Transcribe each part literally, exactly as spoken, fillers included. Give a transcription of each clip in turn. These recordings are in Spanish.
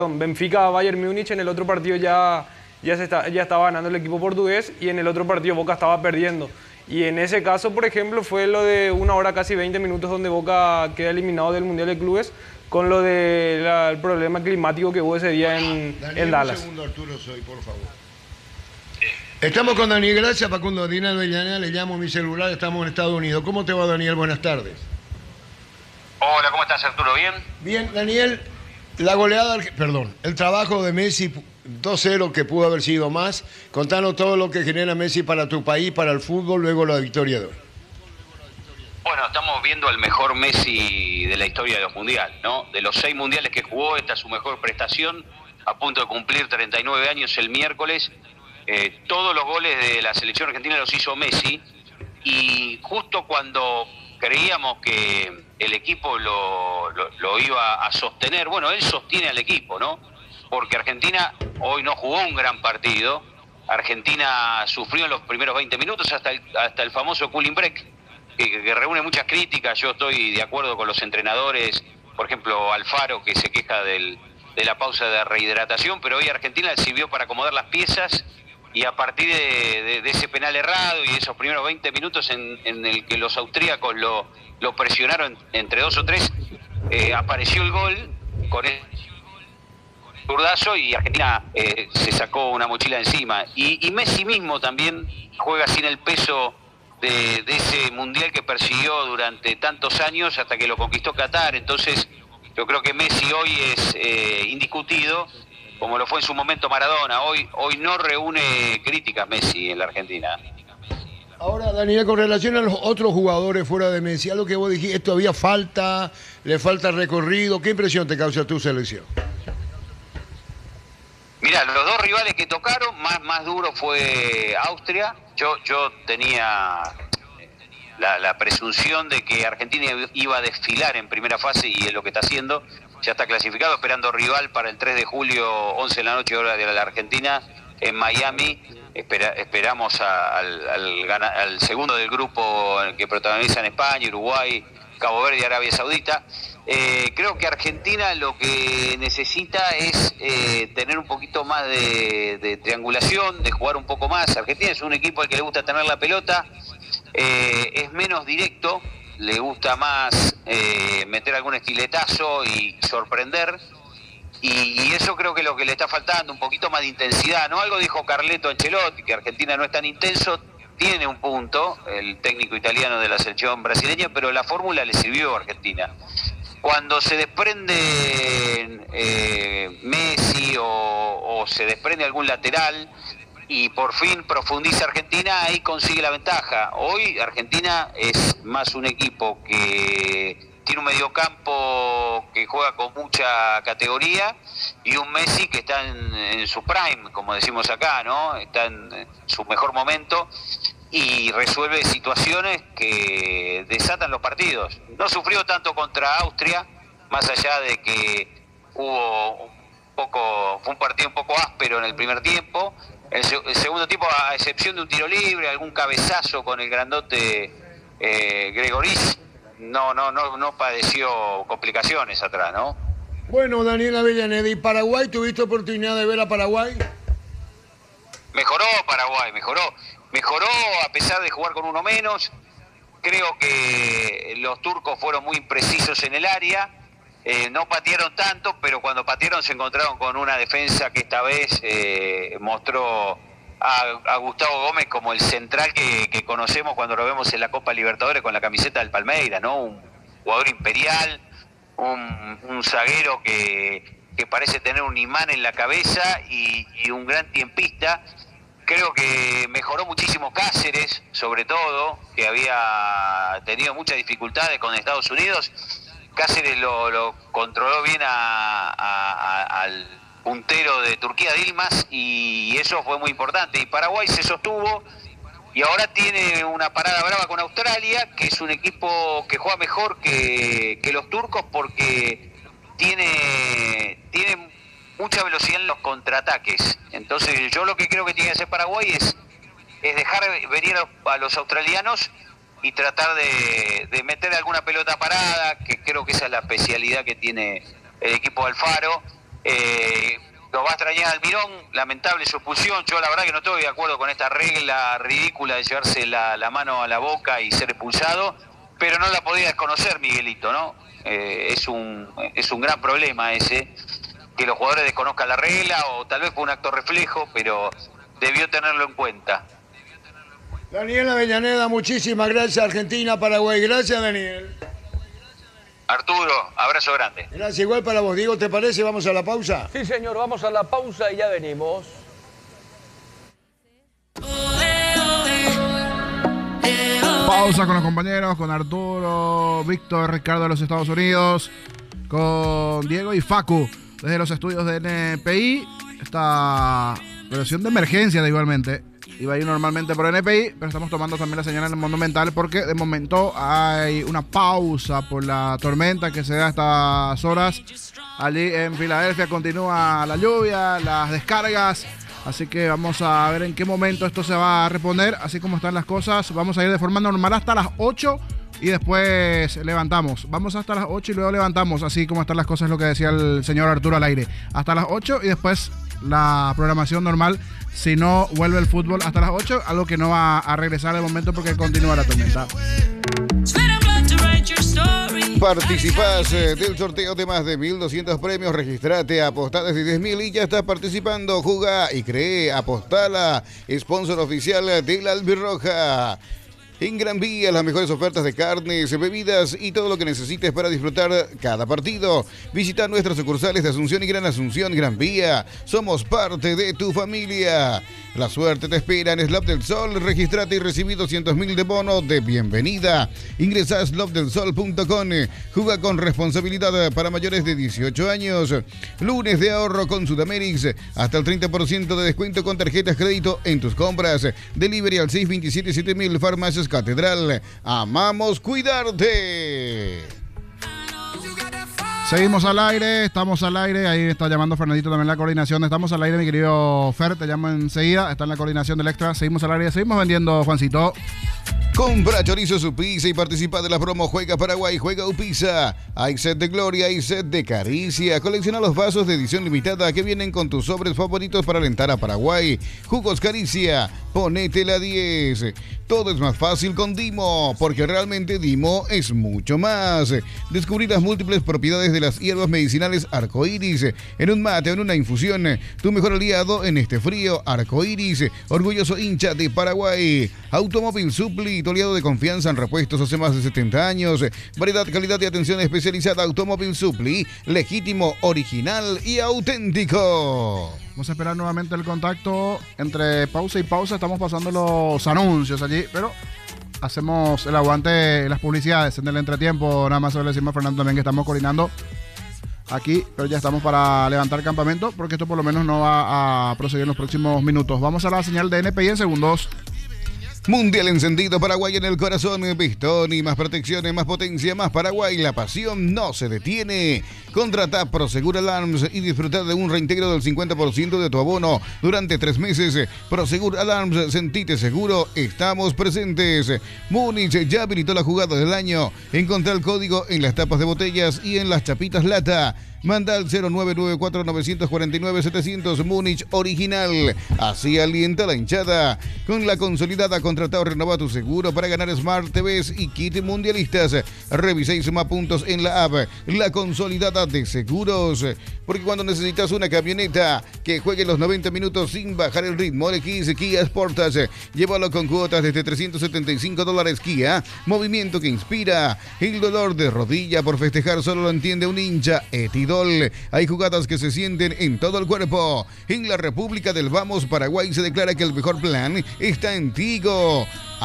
Benfica Bayern Múnich, en el otro partido ya, ya, se está, ya estaba ganando el equipo portugués y en el otro partido Boca estaba perdiendo. Y en ese caso, por ejemplo, fue lo de una hora, casi veinte minutos, donde Boca queda eliminado del Mundial de Clubes con lo del problema climático que hubo ese día en, Daniel, en Dallas. Un segundo, Arturo, soy, por favor. Estamos con Daniel, gracias, Facundo Dina Avellaneda, le llamo a mi celular, estamos en Estados Unidos. ¿Cómo te va, Daniel? Buenas tardes. Hola, ¿cómo estás, Arturo? ¿Bien? Bien, Daniel, la goleada, perdón, el trabajo de Messi dos cero, que pudo haber sido más. Contanos todo lo que genera Messi para tu país, para el fútbol, luego la victoria de hoy. Bueno, estamos viendo al mejor Messi de la historia de los mundiales, ¿no? De los seis mundiales que jugó, esta es su mejor prestación, a punto de cumplir treinta y nueve años el miércoles. Eh, todos los goles de la selección argentina los hizo Messi, y justo cuando creíamos que el equipo lo, lo, lo iba a sostener, bueno, él sostiene al equipo, ¿no? Porque Argentina hoy no jugó un gran partido. Argentina sufrió en los primeros veinte minutos hasta el, hasta el famoso cooling break, que, que reúne muchas críticas. Yo estoy de acuerdo con los entrenadores, por ejemplo Alfaro, que se queja del, de la pausa de rehidratación, pero hoy Argentina le sirvió para acomodar las piezas, y a partir de, de, de ese penal errado y esos primeros veinte minutos en, en el que los austríacos lo, lo presionaron entre dos o tres, eh, apareció el gol con el zurdazo y Argentina eh, se sacó una mochila encima. Y, y Messi mismo también juega sin el peso de, de ese mundial que persiguió durante tantos años hasta que lo conquistó Qatar. Entonces yo creo que Messi hoy es eh, indiscutido, como lo fue en su momento Maradona. Hoy, hoy no reúne críticas Messi en la Argentina. Ahora, Daniel, con relación a los otros jugadores fuera de Messi, algo que vos dijiste, todavía falta, le falta recorrido, ¿qué impresión te causa tu selección? Mirá, los dos rivales que tocaron, más, más duro fue Austria. Yo, yo tenía la, la presunción de que Argentina iba a desfilar en primera fase, y es lo que está haciendo. Ya está clasificado, esperando rival para el tres de julio, once de la noche, hora de la Argentina, en Miami. Espera, esperamos a, al, al, al segundo del grupo que protagonizan España, Uruguay, Cabo Verde y Arabia Saudita. Eh, creo que Argentina lo que necesita es eh, tener un poquito más de, de triangulación, de jugar un poco más. Argentina es un equipo al que le gusta tener la pelota, eh, es menos directo, le gusta más eh, meter algún estiletazo y sorprender, y, y eso creo que es lo que le está faltando, un poquito más de intensidad, ¿no? Algo dijo Carleto Ancelotti, que Argentina no es tan intenso. Tiene un punto el técnico italiano de la selección brasileña, pero la fórmula le sirvió a Argentina. Cuando se desprende eh, Messi o, o se desprende algún lateral y por fin profundiza Argentina, ahí consigue la ventaja. Hoy Argentina es más un equipo que tiene un mediocampo que juega con mucha categoría y un Messi que está en, en su prime, como decimos acá, ¿no? Está en su mejor momento y resuelve situaciones que desatan los partidos. No sufrió tanto contra Austria, más allá de que hubo un poco, fue un partido un poco áspero en el primer tiempo. El, el segundo tiempo, a excepción de un tiro libre, algún cabezazo con el grandote eh, Gregoris, no, no, no, no padeció complicaciones atrás, ¿no? Bueno, Daniel Avellaneda, ¿y Paraguay? ¿Tuviste oportunidad de ver a Paraguay? Mejoró Paraguay, mejoró. Mejoró a pesar de jugar con uno menos. Creo que los turcos fueron muy imprecisos en el área. Eh, no patearon tanto, pero cuando patearon se encontraron con una defensa que esta vez eh, mostró a, a Gustavo Gómez como el central que, que conocemos cuando lo vemos en la Copa Libertadores con la camiseta del Palmeiras, ¿no? Un jugador imperial, un, un zaguero que, que parece tener un imán en la cabeza y, y un gran tiempista. Creo que mejoró muchísimo Cáceres, sobre todo, que había tenido muchas dificultades con Estados Unidos. Cáceres lo, lo controló bien a, a, a, al puntero de Turquía, Dilmas, y eso fue muy importante. Y Paraguay se sostuvo y ahora tiene una parada brava con Australia, que es un equipo que juega mejor que, que los turcos porque tiene, tiene mucha velocidad en los contraataques. Entonces yo lo que creo que tiene que hacer Paraguay es, es dejar venir a los australianos y tratar de, de meter alguna pelota parada, que creo que esa es la especialidad que tiene el equipo de Alfaro, Eh, Lo va a extrañar Almirón, lamentable su expulsión. Yo la verdad que no estoy de acuerdo con esta regla ridícula de llevarse la, la mano a la boca y ser expulsado, pero no la podía desconocer Miguelito, ¿no? Eh, es un es un gran problema ese, que los jugadores desconozcan la regla, o tal vez fue un acto reflejo, pero debió tenerlo en cuenta. Daniel Avellaneda, muchísimas gracias. Argentina, Paraguay. Gracias, Daniel. Arturo, abrazo grande. Gracias, igual para vos. Diego, ¿te parece? Vamos a la pausa. Sí, señor, vamos a la pausa y ya venimos. Pausa con los compañeros, con Arturo, Víctor, Ricardo de los Estados Unidos, con Diego y Facu desde los estudios de N P I. Esta versión de emergencia de igualmente. Iba a ir normalmente por N P I, pero estamos tomando también la señal en el Monumental porque de momento hay una pausa por la tormenta que se da a estas horas. Allí en Filadelfia continúa la lluvia, las descargas. Así que vamos a ver en qué momento esto se va a reponer. Así como están las cosas, vamos a ir de forma normal hasta las ocho y después levantamos. Vamos hasta las ocho y luego levantamos. Así como están las cosas, es lo que decía el señor Arturo al aire. Hasta las ocho y después la programación normal. Si no vuelve el fútbol hasta las ocho, algo que no va a regresar de momento porque continúa la tormenta. Participás eh, del sorteo de más de mil doscientos premios. Registrate, apostá desde diez mil y ya estás participando. Jugá y cree, apostala. Sponsor oficial de la Albirroja. En Gran Vía, las mejores ofertas de carnes, bebidas y todo lo que necesites para disfrutar cada partido. Visita nuestras sucursales de Asunción y Gran Asunción, Gran Vía. Somos parte de tu familia. La suerte te espera en Slop del Sol. Registrate y recibí doscientos mil de bono de bienvenida. Ingresa a slop del sol punto com. Juega con responsabilidad para mayores de dieciocho años. Lunes de ahorro con Sudamerics. Hasta el treinta por ciento de descuento con tarjetas crédito en tus compras. Delivery al seis dos siete siete mil. Farmacias Catedral. Amamos cuidarte. Seguimos al aire, estamos al aire, ahí está llamando Fernandito también la coordinación, estamos al aire, mi querido Fer, te llamo enseguida, está en la coordinación del extra, seguimos al aire, seguimos vendiendo, Juancito. Compra chorizo Supisa y participa de la promo Juega Paraguay, Juega Upisa. Hay set de gloria, hay set de caricia. Colecciona los vasos de edición limitada que vienen con tus sobres favoritos para alentar a Paraguay. Jugos Caricia, ponete la diez. Todo es más fácil con Dimo, porque realmente Dimo es mucho más. Descubrí las múltiples propiedades de las hierbas medicinales arcoíris en un mate o en una infusión. Tu mejor aliado en este frío, arcoíris, orgulloso hincha de Paraguay. Automóvil Supli, tu aliado de confianza en repuestos hace más de setenta años. Variedad, calidad y atención especializada. Automóvil Supli, legítimo, original y auténtico. Vamos a esperar nuevamente el contacto. Entre pausa y pausa estamos pasando los anuncios allí, pero hacemos el aguante, las publicidades en el entretiempo. Nada más le decimos a Fernando también que estamos coordinando aquí, pero ya estamos para levantar campamento porque esto por lo menos no va a proceder en los próximos minutos. Vamos a la señal de N P I en segundos. Mundial encendido, Paraguay en el corazón, pistón y más protecciones, más potencia, más Paraguay, la pasión no se detiene. Contrata Prosegur Alarms y disfruta de un reintegro del cincuenta por ciento de tu abono durante tres meses. Prosegur Alarms, sentite seguro, estamos presentes. Múnich ya habilitó la jugada del año. Encontrá el código en las tapas de botellas y en las chapitas lata. Manda al cero nueve nueve cuatro nueve cuatro nueve siete cero cero Múnich original. Así alienta la hinchada. Con la consolidada contrata o renova tu seguro para ganar Smart T Vs y kit mundialistas. Revisa y suma puntos en la app. La consolidada de seguros. Porque cuando necesitas una camioneta que juegue los noventa minutos sin bajar el ritmo, X Kia Sportage. Llévalo con cuotas desde trescientos setenta y cinco dólares Kia. Movimiento que inspira. El dolor de rodilla por festejar solo lo entiende un hincha. Etidol. Hay jugadas que se sienten en todo el cuerpo. En la República del Vamos, Paraguay, se declara que el mejor plan está en Tigo.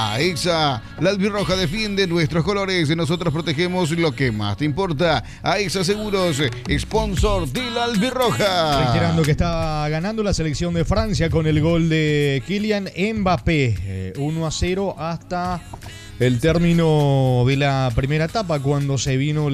AEXA, la albirroja defiende nuestros colores. Nosotros protegemos lo que más te importa. AEXA Seguros, sponsor de la albirroja. Reiterando que está ganando la selección de Francia con el gol de Kylian Mbappé. Eh, uno a cero hasta el término de la primera etapa, cuando se vino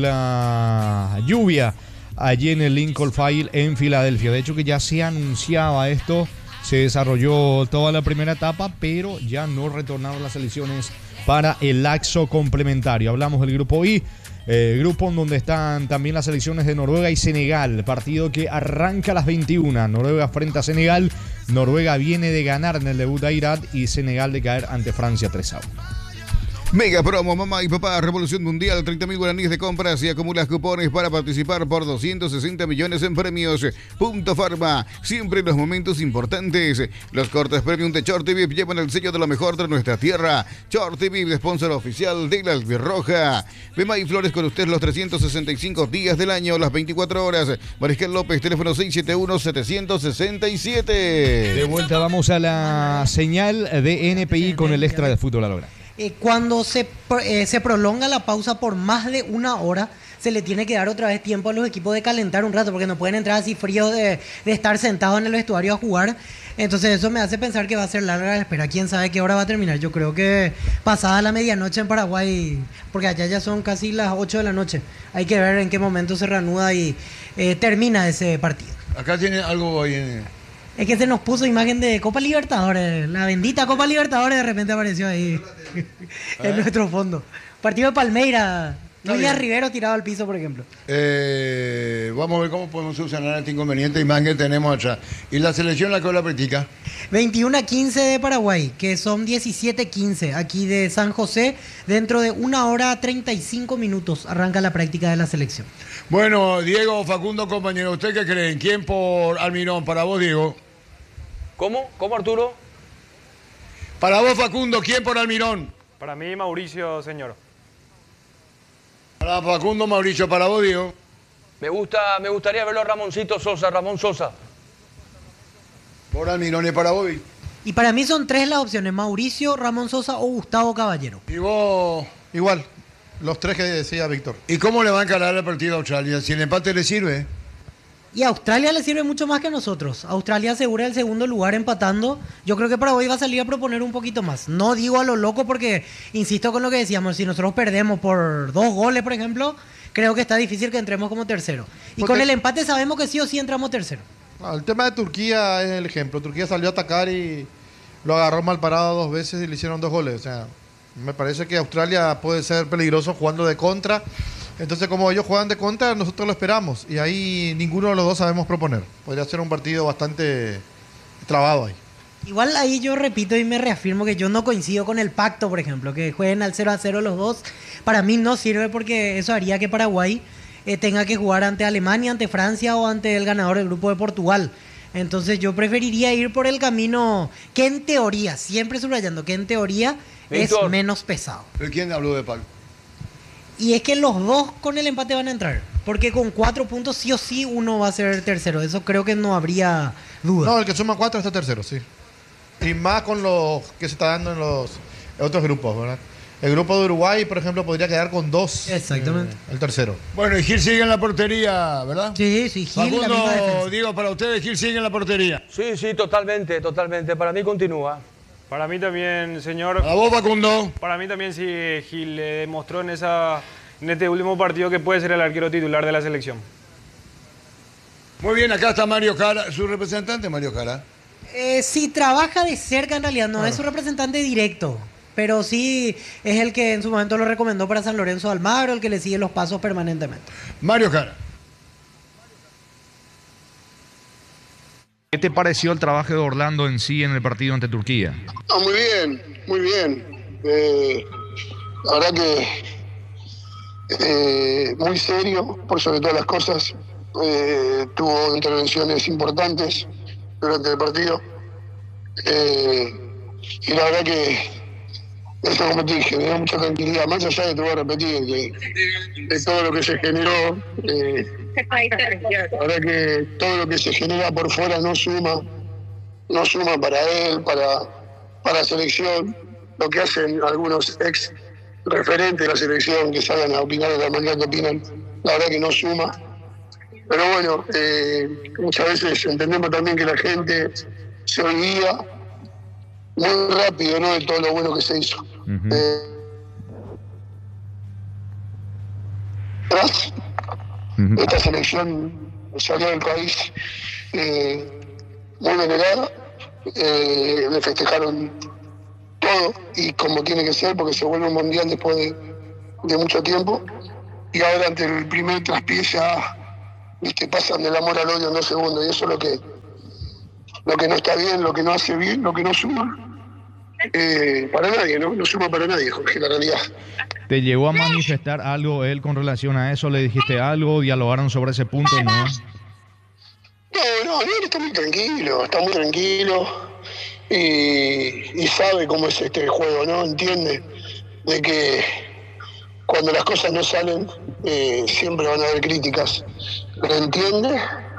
la lluvia allí en el Lincoln File en Filadelfia. De hecho que ya se anunciaba esto, se desarrolló toda la primera etapa, pero ya no retornaron las selecciones para el lapso complementario. Hablamos del grupo I, Eh, grupo en donde están también las selecciones de Noruega y Senegal. Partido que arranca a las veintiuna. Noruega frente a Senegal. Noruega viene de ganar en el debut a Irak y Senegal de caer ante Francia tres a uno. Mega promo, mamá y papá, Revolución Mundial, treinta mil guaraníes de compras y acumulas cupones para participar por doscientos sesenta millones en premios. Punto Farma, siempre en los momentos importantes. Los cortes premium de Shorty V I P llevan el sello de lo mejor de nuestra tierra. Shorty V I P, sponsor oficial de la Albirroja. Bema y Flores con usted los trescientos sesenta y cinco días del año, las veinticuatro horas. Mariscal López, teléfono seis siete uno, siete seis siete. De vuelta vamos a la señal de N P I con el extra de fútbol a lo grande. Eh, cuando se, eh, se prolonga la pausa por más de una hora, se le tiene que dar otra vez tiempo a los equipos de calentar un rato, porque no pueden entrar así fríos de, de estar sentados en el vestuario a jugar. Entonces eso me hace pensar que va a ser larga la espera. ¿Quién sabe qué hora va a terminar? Yo creo que pasada la medianoche en Paraguay, porque allá ya son casi las ocho de la noche. Hay que ver en qué momento se reanuda y eh, termina ese partido. Acá tiene algo ahí en... Es que se nos puso imagen de Copa Libertadores. La bendita Copa Libertadores de repente apareció ahí en nuestro fondo. Partido de Palmeiras. Núñez Rivero tirado al piso, por ejemplo. Eh, vamos a ver cómo podemos solucionar este inconveniente imagen que tenemos atrás. ¿Y la selección la que la practica? veintiuno a quince de Paraguay, que son diecisiete quince aquí de San José. Dentro de una hora treinta y cinco minutos arranca la práctica de la selección. Bueno, Diego, Facundo, compañero, ¿usted qué creen? ¿Quién por Almirón? Para vos, Diego. ¿Cómo? ¿Cómo, Arturo? Para vos, Facundo, ¿quién por Almirón? Para mí, Mauricio, señor. Para Facundo, Mauricio, para vos, Diego. Me gusta, me gustaría verlo a Ramoncito Sosa, Ramón Sosa. Por Almirón y para vos. Y para mí son tres las opciones: Mauricio, Ramón Sosa o Gustavo Caballero. ¿Y vos? Igual, los tres que decía Víctor. ¿Y cómo le va a encarar el partido a Australia? Si el empate le sirve. Y a Australia le sirve mucho más que a nosotros. Australia asegura el segundo lugar empatando. Yo creo que Paraguay va a salir a proponer un poquito más. No digo a lo loco porque, insisto con lo que decíamos, si nosotros perdemos por dos goles, por ejemplo, creo que está difícil que entremos como tercero. Y porque con el empate sabemos que sí o sí entramos tercero. No, el tema de Turquía es el ejemplo. Turquía salió a atacar y lo agarró mal parado dos veces y le hicieron dos goles. O sea, me parece que Australia puede ser peligroso jugando de contra. Entonces, como ellos juegan de contra, nosotros lo esperamos. Y ahí ninguno de los dos sabemos proponer. Podría ser un partido bastante trabado ahí. Igual ahí yo repito y me reafirmo que yo no coincido con el pacto, por ejemplo, que jueguen al cero a cero los dos. Para mí no sirve porque eso haría que Paraguay eh, tenga que jugar ante Alemania, ante Francia o ante el ganador del grupo de Portugal. Entonces yo preferiría ir por el camino que en teoría, siempre subrayando, que en teoría Víctor. Es menos pesado. ¿Pero quién habló de pacto? Y es que los dos con el empate van a entrar. Porque con cuatro puntos sí o sí uno va a ser tercero. Eso creo que no habría duda. No, el que suma cuatro está tercero, sí. Y más con lo que se está dando en los otros grupos, ¿verdad? El grupo de Uruguay, por ejemplo, podría quedar con dos. Exactamente. Eh, el tercero. Bueno, y Gil sigue en la portería, ¿verdad? Sí, sí, Gil. Facundo, la misma defensa. digo, para ustedes, Gil sigue en la portería. Sí, sí, totalmente, totalmente. Para mí continúa. Para mí también, señor. Para vos, Facundo. Para mí también sí, Gil le demostró en esa... en este último partido que puede ser el arquero titular de la selección. Muy bien, acá está Mario Cara, su representante Mario Cara. Eh, sí, trabaja de cerca en realidad, no claro. Es su representante directo, pero sí es el que en su momento lo recomendó para San Lorenzo de Almagro, el que le sigue los pasos permanentemente. Mario Cara. ¿Qué te pareció el trabajo de Orlando en sí en el partido ante Turquía? Ah, muy bien, muy bien. Eh, la verdad que Eh, muy serio, por sobre todas las cosas. Eh, tuvo intervenciones importantes durante el partido. Eh, y la verdad que eso, como te dije, me dio mucha tranquilidad. Más allá de, te voy a repetir, de, de todo lo que se generó. Eh, la verdad que todo lo que se genera por fuera no suma, no suma para él, para, para la selección. Lo que hacen algunos ex referente de la selección que salgan a opinar de la manera que opinan, la verdad que no suma. Pero bueno, eh, muchas veces entendemos también que la gente se olvida muy rápido, ¿no?, de todo lo bueno que se hizo. Uh-huh. eh, tras uh-huh. esta selección salió del país eh, muy venerada, eh, le festejaron todo y como tiene que ser, porque se vuelve un mundial después de, de mucho tiempo. y ahora ante el primer traspié ya, viste, pasan del amor al odio en dos segundos, y eso es lo que, lo que no está bien, lo que no hace bien, lo que no suma. Eh, para nadie, ¿no? No suma para nadie, Jorge, la realidad. ¿Te llegó a manifestar algo él con relación a eso? ¿Le dijiste algo? ¿Dialogaron sobre ese punto? No, no, no, él está muy tranquilo, está muy tranquilo y, y sabe cómo es este juego, ¿no? Entiende de que cuando las cosas no salen, eh, siempre van a haber críticas. Lo entiende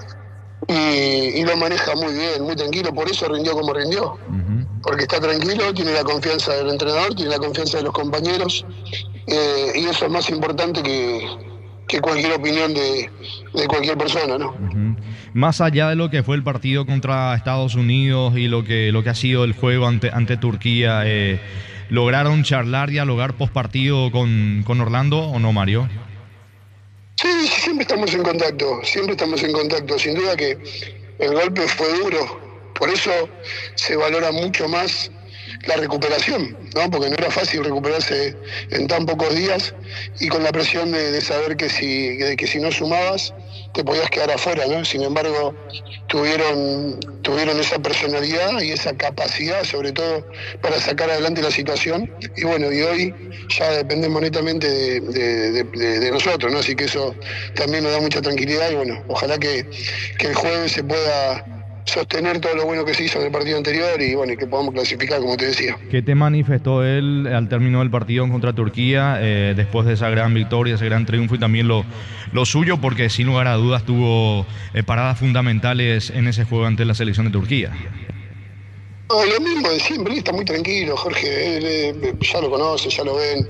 y, y lo maneja muy bien, muy tranquilo, por eso rindió como rindió. Uh-huh. Porque está tranquilo, tiene la confianza del entrenador, tiene la confianza de los compañeros, eh, y eso es más importante que, que cualquier opinión de, de cualquier persona, ¿no? Uh-huh. Más allá de lo que fue el partido contra Estados Unidos y lo que, lo que ha sido el juego ante, ante Turquía, eh, ¿lograron charlar, dialogar post partido con, con Orlando o no, Mario? Sí, sí, siempre estamos en contacto, siempre estamos en contacto. Sin duda que el golpe fue duro. Por eso se valora mucho más la recuperación, ¿no? Porque no era fácil recuperarse en tan pocos días y con la presión de, de saber que si, de que si no sumabas te podías quedar afuera, ¿no? Sin embargo, tuvieron, tuvieron esa personalidad y esa capacidad, sobre todo, para sacar adelante la situación. Y bueno, y hoy ya dependemos netamente de, de, de, de, de nosotros, ¿no? Así que eso también nos da mucha tranquilidad y bueno, ojalá que, que el jueves se pueda sostener todo lo bueno que se hizo en el partido anterior y bueno, y que podamos clasificar, como te decía. ¿Qué te manifestó él al término del partido contra Turquía, eh, después de esa gran victoria, ese gran triunfo y también lo, lo suyo? Porque sin lugar a dudas tuvo eh, paradas fundamentales en ese juego ante la selección de Turquía. No, lo mismo de siempre, él está muy tranquilo, Jorge, él, eh, ya lo conoce, ya lo ven,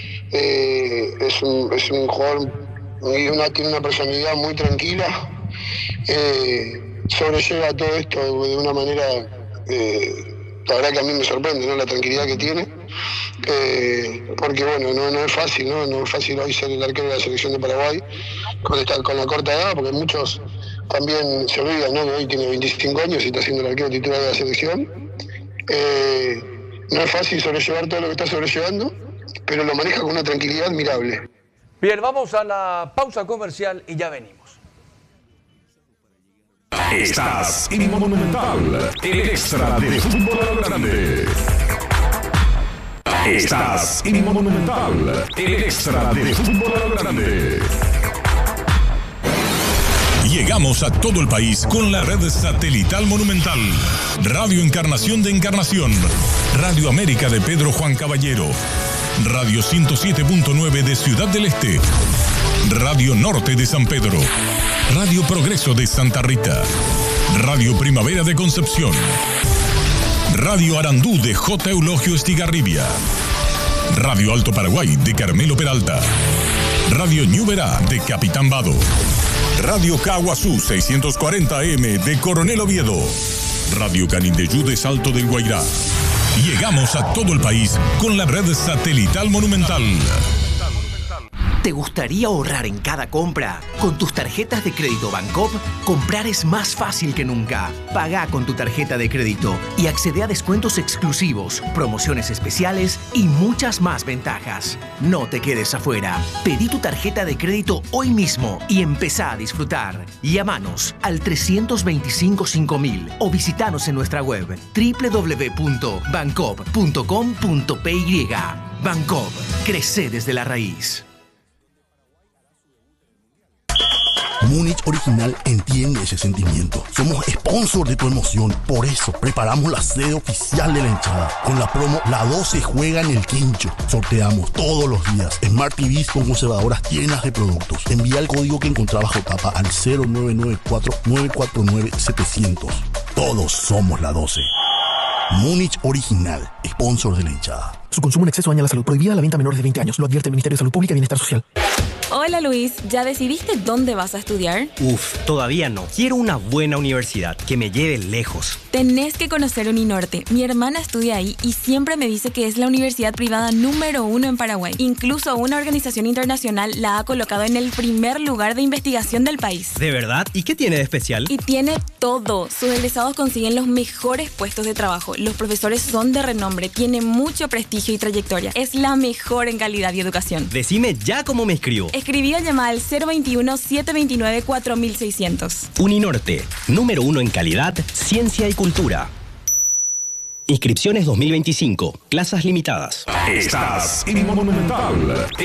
eh, es, un, es un jugador y una, tiene una personalidad muy tranquila, eh, sobrelleva todo esto de una manera, eh, la verdad que a mí me sorprende, ¿no? La tranquilidad que tiene, eh, porque bueno, no, no es fácil, ¿no? No es fácil hoy ser el arquero de la selección de Paraguay con, esta, con la corta edad, porque muchos también se olvidan, ¿no? Que hoy tiene veinticinco años y está siendo el arquero titular de la selección. Eh, no es fácil sobrellevar todo lo que está sobrellevando, pero lo maneja con una tranquilidad admirable. Bien, vamos a la pausa comercial y ya venimos. Estás en Monumental, el extra de Fútbol a lo Grande. Estás en Monumental, el extra de Fútbol a lo Grande. Llegamos a todo el país con la red satelital Monumental. Radio Encarnación de Encarnación, Radio América de Pedro Juan Caballero, Radio ciento siete punto nueve de Ciudad del Este, Radio Norte de San Pedro, Radio Progreso de Santa Rita, Radio Primavera de Concepción, Radio Arandú de J. Eulogio Estigarribia, Radio Alto Paraguay de Carmelo Peralta, Radio Ñuberá de Capitán Vado, Radio Caguazú seiscientos cuarenta A M de Coronel Oviedo, Radio Canindeyú de Salto del Guairá. Llegamos a todo el país con la red satelital Monumental. ¿Te gustaría ahorrar en cada compra? Con tus tarjetas de crédito Bancoop, comprar es más fácil que nunca. Paga con tu tarjeta de crédito y accede a descuentos exclusivos, promociones especiales y muchas más ventajas. No te quedes afuera. Pedí tu tarjeta de crédito hoy mismo y empezá a disfrutar. Llámanos al trescientos veinticinco cinco mil o visitanos en nuestra web doble u doble u doble u punto bancoop punto com punto p y. Bancoop, crece desde la raíz. Múnich Original entiende ese sentimiento. Somos sponsor de tu emoción. Por eso preparamos la sede oficial de la hinchada. Con la promo La doce juega en el quincho. Sorteamos todos los días Smart T Vs con conservadoras llenas de productos. Envía el código que encontrás bajo tapa al cero nueve nueve cuatro nueve cuatro nueve setecientos. Todos somos La doce. Múnich Original, sponsor de la hinchada. Su consumo en exceso daña la salud. Prohibida la venta a menores de veinte años. Lo advierte el Ministerio de Salud Pública y Bienestar Social. Hola Luis, ¿ya decidiste dónde vas a estudiar? Uf, todavía no. Quiero una buena universidad que me lleve lejos. Tenés que conocer Uninorte. Mi hermana estudia ahí y siempre me dice que es la universidad privada número uno en Paraguay. Incluso una organización internacional la ha colocado en el primer lugar de investigación del país. ¿De verdad? ¿Y qué tiene de especial? Y tiene todo. Sus egresados consiguen los mejores puestos de trabajo, los profesores son de renombre, tiene mucho prestigio y trayectoria. Es la mejor en calidad y educación. Decime ya cómo me escribo. Escribí o llama al cero veintiuno, setecientos veintinueve, cuatro mil seiscientos. Uninorte, número uno en calidad, ciencia y cultura. Inscripciones dos mil veinticinco, plazas limitadas. Estás en Monumental.